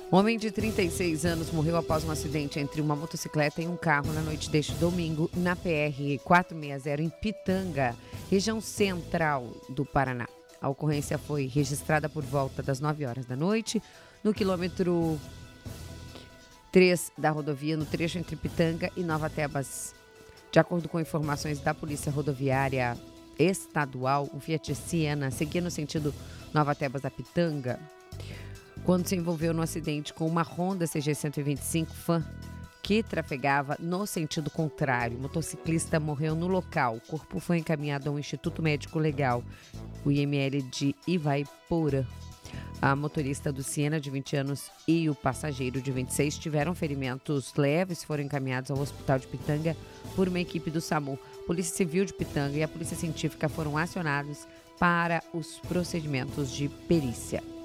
Homem de 36 anos morreu após um acidente entre uma motocicleta e um carro na noite deste domingo na PR-460 em Pitanga, região central do Paraná. A ocorrência foi registrada por volta das 9 horas da noite, no quilômetro 3 da rodovia, no trecho entre Pitanga e Nova Tebas. De acordo com informações da Polícia Rodoviária Estadual, o Fiat Siena seguia no sentido Nova Tebas a Pitanga, quando se envolveu no acidente com uma Honda CG 125 Fan, que trafegava no sentido contrário. O motociclista morreu no local. O corpo foi encaminhado ao Instituto Médico Legal, o IML de Ivaiporã. A motorista do Siena, de 20 anos, e o passageiro, de 26, tiveram ferimentos leves e foram encaminhados ao Hospital de Pitanga por uma equipe do SAMU. A Polícia Civil de Pitanga e a Polícia Científica foram acionados para os procedimentos de perícia.